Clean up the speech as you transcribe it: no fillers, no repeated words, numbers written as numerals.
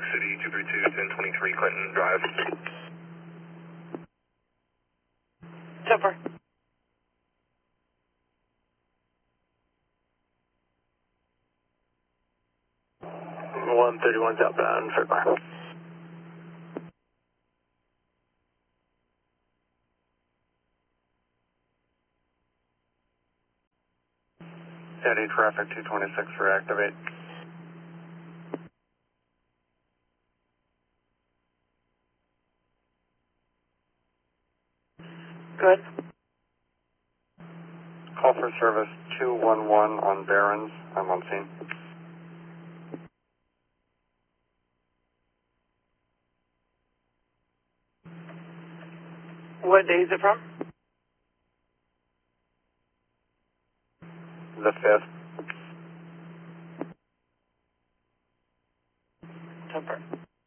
City 232-1023 Clinton Drive. Super. 131's outbound, Fairbar. Steady traffic 226 reactivate. Good. Call for service 211 on Barron's. I'm on scene. What day is it from? The 5th. Super.